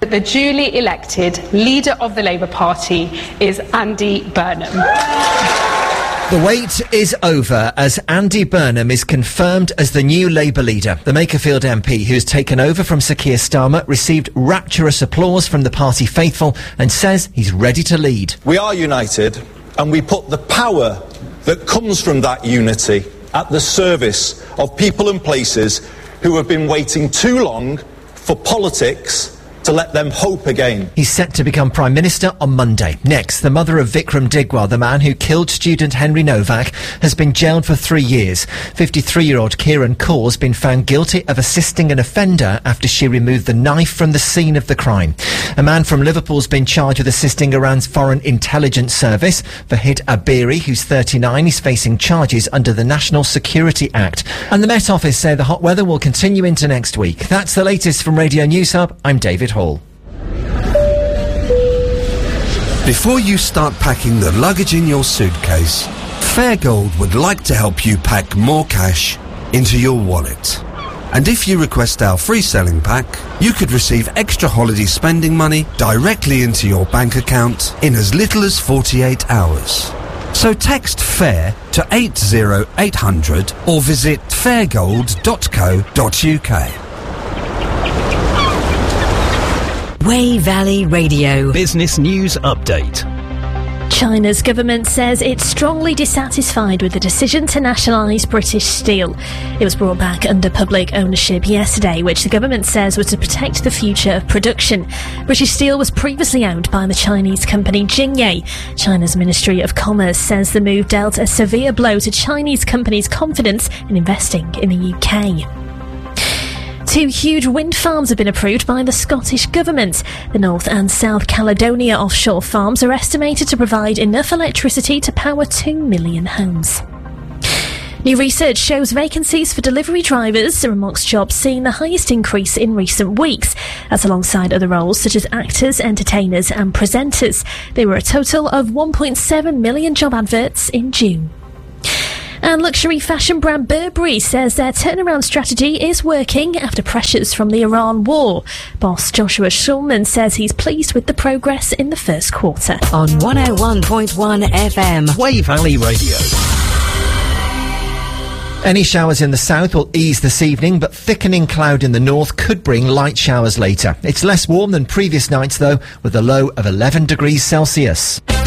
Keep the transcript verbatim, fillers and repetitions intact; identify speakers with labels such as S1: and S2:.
S1: The duly elected leader of the Labour Party is Andy Burnham.
S2: The wait is over as Andy Burnham is confirmed as the new Labour leader. The Makerfield M P, who's taken over from Sir Keir Starmer, received rapturous applause from the party faithful and says he's ready to lead.
S3: We are united and we put the power that comes from that unity at the service of people and places who have been waiting too long for politics to let them hope again.
S2: He's set to become Prime Minister on Monday. Next, the mother of Vikram Digwal, the man who killed student Henry Novak, has been jailed for three years. fifty-three-year-old Kieran Kaur's been found guilty of assisting an offender after she removed the knife from the scene of the crime. A man from Liverpool's been charged with assisting Iran's Foreign Intelligence Service. Vahid Abiri, who's thirty-nine, is facing charges under the National Security Act. And the Met Office say the hot weather will continue into next week. That's the latest from Radio News Hub. I'm David Hall.
S4: Before you start packing the luggage in your suitcase, Fairgold would like to help you pack more cash into your wallet. And if you request our free selling pack, you could receive extra holiday spending money directly into your bank account in as little as forty-eight hours. So text FAIR to eight zero eight hundred or visit fairgold dot co dot uk.
S5: Wey Valley Radio.
S6: Business News Update.
S7: China's government says it's strongly dissatisfied with the decision to nationalise British Steel. It was brought back under public ownership yesterday, which the government says was to protect the future of production. British Steel was previously owned by the Chinese company Jingye. China's Ministry of Commerce says the move dealt a severe blow to Chinese companies' confidence in investing in the U K. Two huge wind farms have been approved by the Scottish Government. The North and South Caledonia offshore farms are estimated to provide enough electricity to power two million homes. New research shows vacancies for delivery drivers are amongst jobs seeing the highest increase in recent weeks. That's alongside other roles such as actors, entertainers and presenters. There were a total of one point seven million job adverts in June. And luxury fashion brand Burberry says their turnaround strategy is working after pressures from the Iran war. Boss Joshua Schulman says he's pleased with the progress in the first quarter.
S5: On one oh one point one F M.
S6: Wey Valley Radio.
S2: Any showers in the south will ease this evening, but thickening cloud in the north could bring light showers later. It's less warm than previous nights, though, with a low of eleven degrees Celsius.